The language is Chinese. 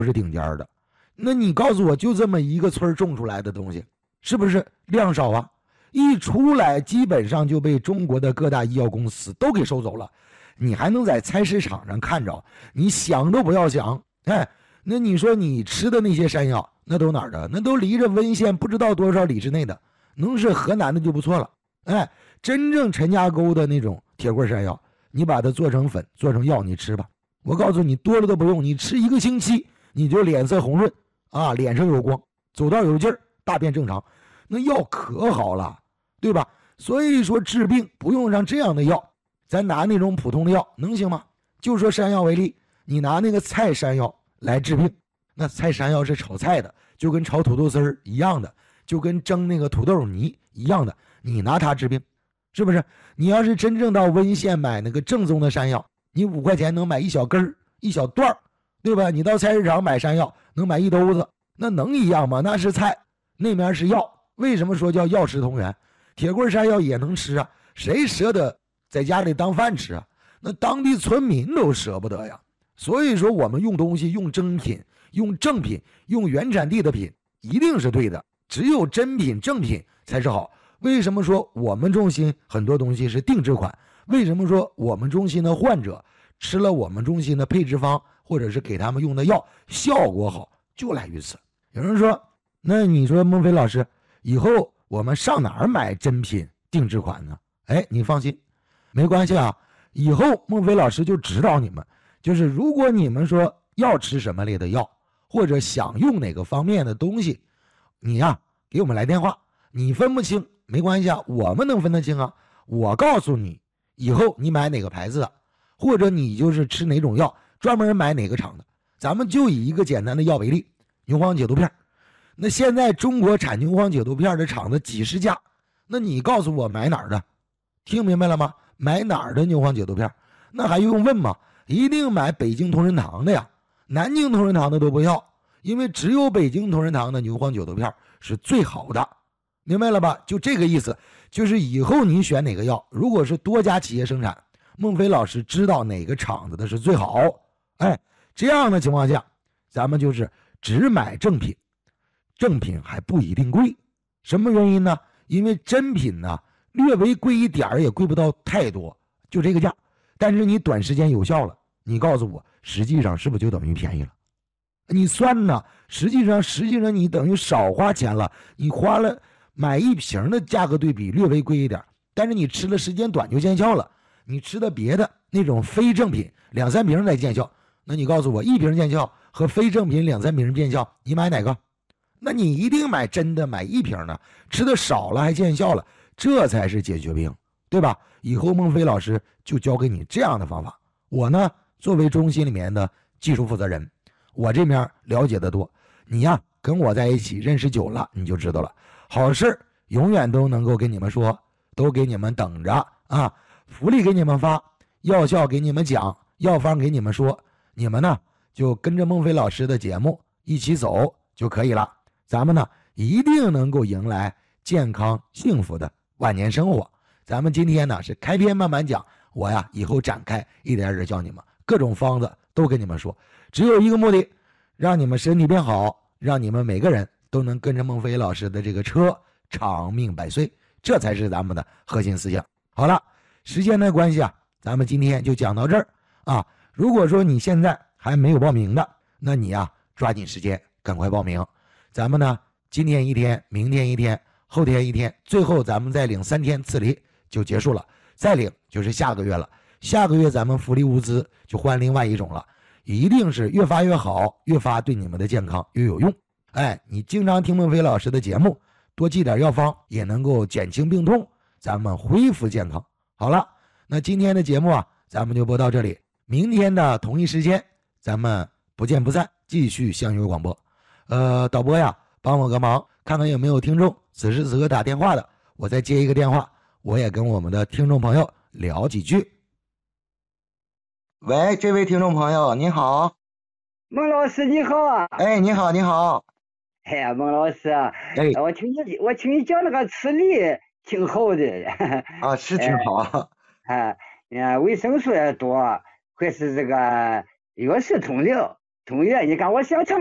不是顶尖的。那你告诉我，就这么一个村种出来的东西，是不是量少啊？一出来基本上就被中国的各大医药公司都给收走了，你还能在菜市场上看着，你想都不要想。哎，那你说你吃的那些山药，那都哪儿的？那都离着温县不知道多少里之内的，能是河南的就不错了。哎，真正陈家沟的那种铁棍山药，你把它做成粉做成药你吃吧，我告诉你多了都不用，你吃1个星期你就脸色红润啊，脸上有光，走道有劲儿，大便正常，那药可好了，对吧？所以说治病不用上这样的药，咱拿那种普通的药能行吗？就说山药为例，你拿那个菜山药来治病，那菜山药是炒菜的，就跟炒土豆丝儿一样的，就跟蒸那个土豆泥一样的，你拿它治病，是不是？你要是真正到温县买那个正宗的山药，你5块钱能买一小根儿一小段儿，对吧？你到菜市场买山药能买一兜子，那能一样吗？那是菜，那面是药。为什么说叫药食同源？铁棍山药也能吃啊，谁舍得在家里当饭吃啊？那当地村民都舍不得呀。所以说我们用东西用真品，用正品，用原产地的品，一定是对的，只有真品正品才是好。为什么说我们中心很多东西是定制款？为什么说我们中心的患者吃了我们中心的配置方，或者是给他们用的药效果好，就来于此。有人说，那你说孟非老师，以后我们上哪儿买真品定制款呢？哎，你放心，没关系啊，以后孟非老师就指导你们，就是如果你们说要吃什么类的药，或者想用哪个方面的东西，你呀给我们来电话，你分不清没关系啊，我们能分得清啊。我告诉你，以后你买哪个牌子的，或者你就是吃哪种药，专门买哪个厂的。咱们就以一个简单的药为例，牛黄解毒片。那现在中国产牛黄解毒片的厂子几十家，那你告诉我买哪儿的？听明白了吗？买哪儿的牛黄解毒片？那还用问吗？一定买北京同仁堂的呀，南京同仁堂的都不要，因为只有北京同仁堂的牛黄解毒片是最好的。明白了吧？就这个意思，就是以后你选哪个药，如果是多家企业生产，孟非老师知道哪个厂子的是最好。哎，这样的情况下，咱们就是只买正品，正品还不一定贵。什么原因呢？因为真品呢略微贵一点也贵不到太多，就这个价，但是你短时间有效了，你告诉我实际上是不是就等于便宜了？你算呢，实际上你等于少花钱了，你花了买一瓶的价格对比略微贵一点，但是你吃的时间短就见效了。你吃的别的那种非正品2-3瓶才见效，那你告诉我1瓶见效和非正品2-3瓶见效，你买哪个？那你一定买真的，买1瓶的，吃的少了还见效了，这才是解决病，对吧？以后孟非老师就教给你这样的方法。我呢，作为中心里面的技术负责人，我这边了解的多，你呀跟我在一起认识久了，你就知道了。好事永远都能够跟你们说，都给你们等着啊！福利给你们发，药效给你们讲，药方给你们说，你们呢就跟着孟非老师的节目一起走就可以了。咱们呢一定能够迎来健康幸福的万年生活。咱们今天呢是开篇慢慢讲，我呀以后展开一点点教你们，各种方子都跟你们说，只有一个目的，让你们身体变好，让你们每个人都能跟着孟非老师的这个车长命百岁，这才是咱们的核心思想。好了，时间的关系啊，咱们今天就讲到这儿啊。如果说你现在还没有报名的，那你啊抓紧时间赶快报名。咱们呢今天1天，明天1天，后天1天，最后咱们再领3天次礼就结束了，再领就是下个月了。下个月咱们福利物资就换另外一种了，一定是越发越好，越发对你们的健康越有用。哎，你经常听孟非老师的节目，多记点药方也能够减轻病痛，咱们恢复健康。好了，那今天的节目啊咱们就播到这里，明天的同一时间咱们不见不散，继续相约广播。导播呀帮我个忙，看看有没有听众此时此刻打电话的，我再接一个电话，我也跟我们的听众朋友聊几句。喂，这位听众朋友你好。 孟老师你好啊。 哎，你好你好。 哎呀，孟老师啊， 哎， 我听你讲那个吃梨挺好的啊，是挺好维生素也多，还是这个药食同中原，你看我想成